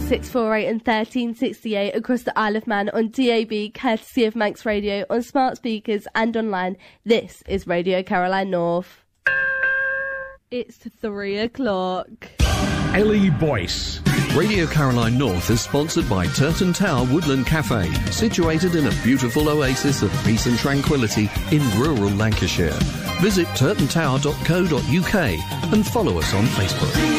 648 and 1368 across the Isle of Man on DAB, courtesy of Manx Radio, on smart speakers and online. This is Radio Caroline North. It's 3 o'clock. Ellie Boyce. Radio Caroline North is sponsored by Turton Tower Woodland Cafe, situated in a beautiful oasis of peace and tranquility in rural Lancashire. Visit turtontower.co.uk and follow us on Facebook.